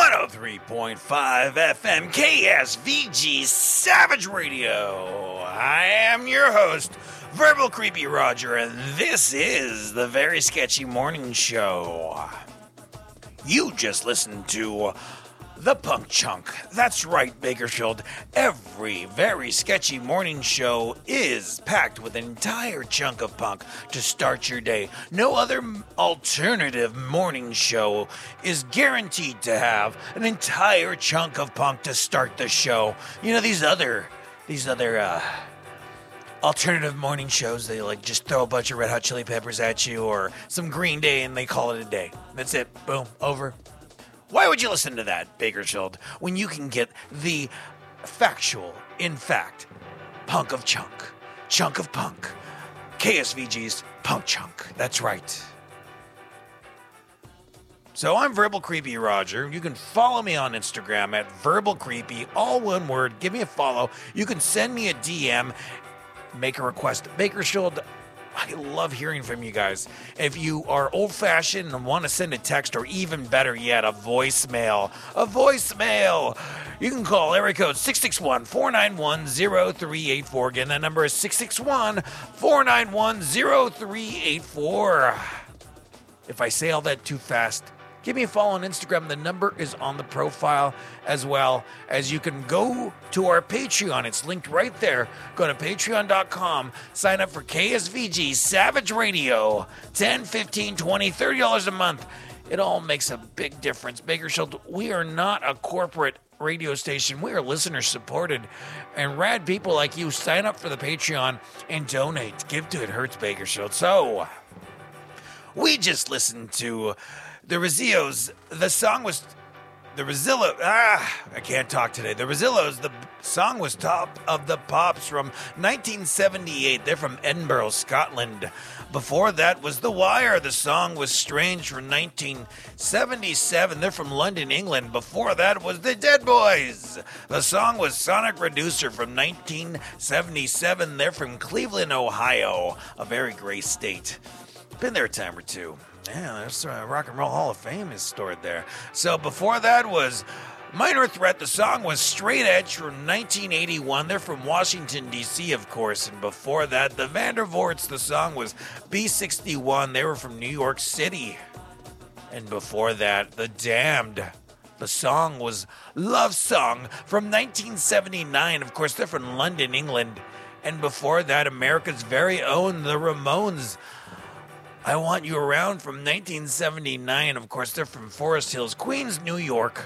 103.5 FM KSVG Savage Radio. I am your host, Verbal Creepy Roger, and this is the Very Sketchy Morning Show. You just listened to The Punk Chunk. That's right, Bakersfield. Every Very Sketchy Morning Show is packed with an entire chunk of punk to start your day. No other alternative morning show is guaranteed to have an entire chunk of punk to start the show. You know, these other alternative morning shows, they like just throw a bunch of Red Hot Chili Peppers at you or some Green Day and they call it a day. That's it. Boom. Over. Why would you listen to that, Bakersfield, when you can get the factual, in fact, punk of chunk, chunk of punk, KSVG's Punk Chunk. That's right. So I'm Verbal Creepy Roger. You can follow me on Instagram at Verbal Creepy, all one word. Give me a follow. You can send me a DM, make a request. Bakersfield, I love hearing from you guys. If you are old-fashioned and want to send a text, or even better yet, a voicemail, you can call area code 661-491-0384. Again, that number is 661-491-0384. If I say all that too fast, give me a follow on Instagram. The number is on the profile, as well as you can go to our Patreon. It's linked right there. Go to patreon.com. Sign up for KSVG Savage Radio. $10, $15, $20, $30 a month. It all makes a big difference. Bakersfield, we are not a corporate radio station. We are listener supported. And rad people like you sign up for the Patreon and donate. Give to It Hurts, Bakersfield. So, we just listened to the Rosillos. The song was the Rosillo. I can't talk today. The Rosillos. The song was Top of the Pops from 1978. They're from Edinburgh, Scotland. Before that was The Wire. The song was Strange from 1977. They're from London, England. Before that was The Dead Boys. The song was Sonic Reducer from 1977. They're from Cleveland, Ohio, a very great state. Been there a time or two. Yeah, there's Rock and Roll Hall of Fame is stored there. So before that was Minor Threat. The song was Straight Edge from 1981. They're from Washington, D.C., of course. And before that, the Vandervorts. The song was B61. They were from New York City. And before that, The Damned. The song was Love Song from 1979. Of course, they're from London, England. And before that, America's very own The Ramones. I Want You Around from 1979. Of course, they're from Forest Hills, Queens, New York.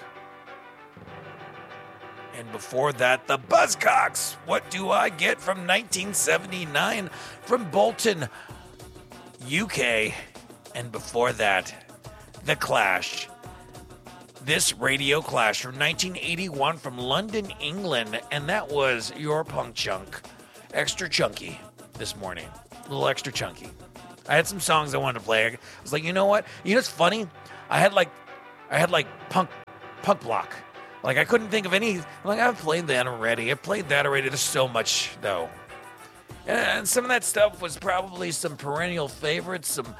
And before that, the Buzzcocks. What Do I Get from 1979 from Bolton, UK. And before that, The Clash. This Radio Clash from 1981 from London, England. And that was your Punk Chunk. Extra chunky this morning. A little extra chunky. I had some songs I wanted to play. I was like, you know what? You know what's funny? I had like punk block. Like I couldn't think of any. Like I've played that already. There's so much though, and some of that stuff was probably some perennial favorites. Some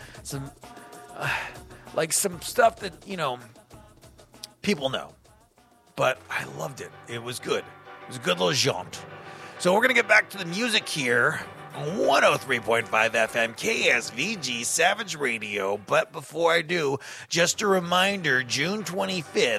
stuff that people know. But I loved it. It was good. It was a good little jaunt. So we're gonna get back to the music here. 103.5 FM KSVG Savage Radio. But before I do, just a reminder, June 25th,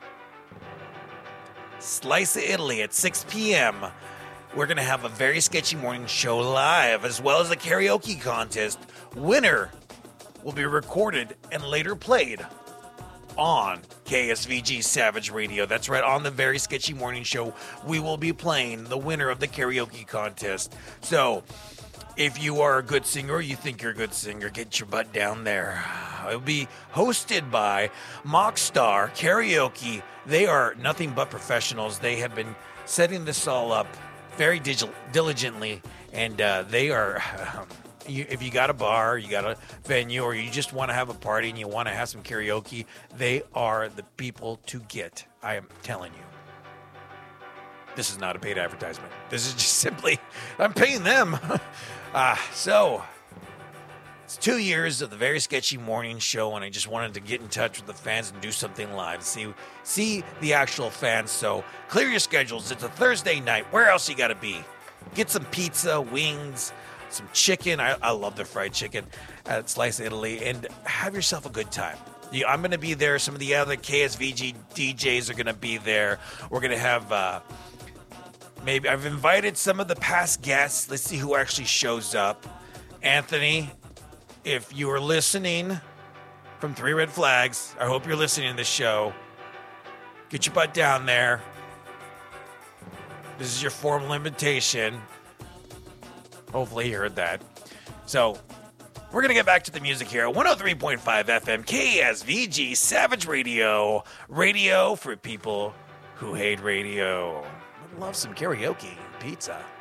Slice of Italy at 6 p.m. We're going to have a Very Sketchy Morning Show live, as well as a karaoke contest. Winner will be recorded and later played on KSVG Savage Radio. That's right, on the Very Sketchy Morning Show, we will be playing the winner of the karaoke contest. So, if you are a good singer or you think you're a good singer, get your butt down there. It will be hosted by Mockstar Karaoke. They are nothing but professionals. They have been setting this all up very diligently, and they are... if you got a bar, you got a venue, or you just want to have a party and you want to have some karaoke, they are the people to get. I am telling you. This is not a paid advertisement. This is just simply, I'm paying them. So, It's 2 years of the Very Sketchy Morning Show, and I just wanted to get in touch with the fans and do something live. See the actual fans. So clear your schedules. It's a Thursday night. Where else you got to be? Get some pizza, wings, some chicken. I love the fried chicken at Slice Italy, and have yourself a good time. I'm going to be there. Some of the other KSVG DJs are going to be there. We're going to have maybe I've invited some of the past guests. Let's see who actually shows up. Anthony, if you are listening from Three Red Flags, I hope you're listening to this show. Get your butt down there. This is your formal invitation. Hopefully you heard that. So, we're going to get back to the music here. 103.5 FM, KSVG, Savage Radio. Radio for people who hate radio. Love some karaoke, pizza.